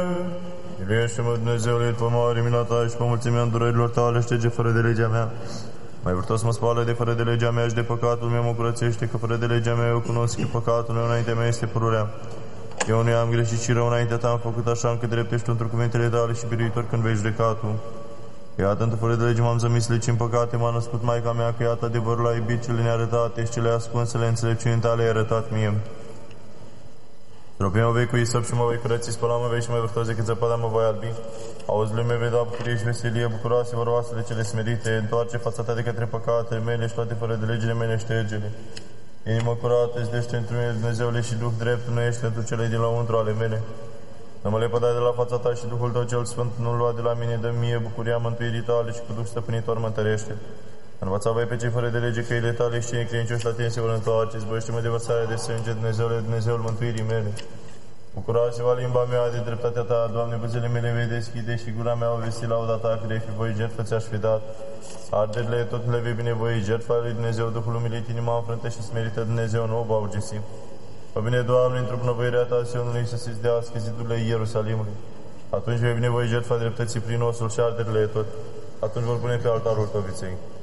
Miluiește-mă, Dumnezeule, după mare mina ta și pe mulțimea îndurărilor tale, șterge fără de legea mea. Mai vrtos mă spală de fără de legea mea și de păcatul meu mă curățește, că fără de legea mea eu cunosc că păcatul meu înaintea mea este pururea. Eu nu am greșit și rău înaintea ta am făcut așa încât drept ești într cuvintele tale și biruitor când vei judeca tu. Că iată, într fără de lege m-am zămislit și în păcate m-a născut Maica mea, că iată adevărul la iubit cele nearătate și cele ascunsele înțelepciunii tale ai arătat mie. Stropii mă vei cu isop și mă vei curăți, spăla mă vei și mai vârtos decât zăpada mă voi albi. Auzi, lume vei da bucurie și veselie, bucuroase voroasele cele smerite, întoarce fața ta de către păcatele mele și toate fără de legile mele ștergele. Inimă curată, izdește într mine, Dumnezeule, și Duh drept, nu ești pentru cele din lăuntru ale mele. Nu mă lepădai de la fața ta și Duhul tău cel Sfânt nu-l lua de la mine, dă mie bucuria mântuirii tale și cu Duh stăpânitor mă întărește. Învăța voi pe cei fără de lege căile tale și cei necredincioși la tine se vor întoarce, zbăiește-mă de vărsarea de sânge, Dumnezeule, Dumnezeul mântuirii mele. Bucurați-vă limba mea de dreptatea ta, Doamne, buzele mele vei deschide și gura mea o vesti lauda ta, că de fi voi jertfă ți-aș fi dat. Arderile tot le vei binevoi, jertfa lui Dumnezeu, Duhul umilit, inima înfrântă și smerită, Dumnezeu nu o va urgisi. Fă bine, Doamne, într-o bunăvoirea ta, Sionului să se zdească zidurile Ierusalimului. Atunci vei binevoi jertfa dreptății prin osul și arderile tot. Atunci vor pune pe altarul tău viței.